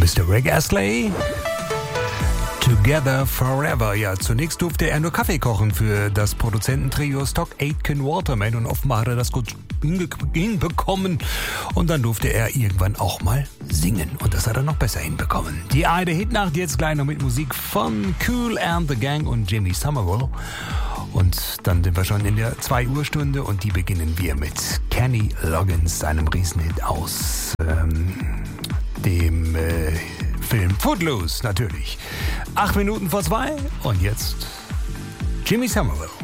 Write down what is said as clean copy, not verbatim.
Mr. Rick Astley. Together Forever. Ja, zunächst durfte er nur Kaffee kochen für das Produzententrio Stock Aitken Waterman und offenbar hat er das gut hinbekommen. Und dann durfte er irgendwann auch mal singen und das hat er noch besser hinbekommen. Die eine Hitnacht jetzt gleich noch mit Musik von Kool and the Gang und Jimmy Somerville. Und dann sind wir schon in der 2 Uhr Stunde und die beginnen wir mit Kenny Loggins, einem Riesenhit aus dem Film Footloose, natürlich. 8 Minuten vor 2 und jetzt Jimmy Somerville.